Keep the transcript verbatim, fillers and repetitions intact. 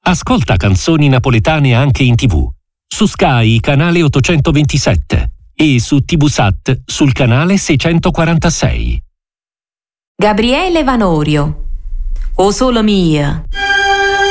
Ascolta canzoni napoletane anche in tivù. Su Sky canale ottocentoventisette e su TVSAT sul canale seicentoquarantasei. Gabriele Vanorio, O solo mia.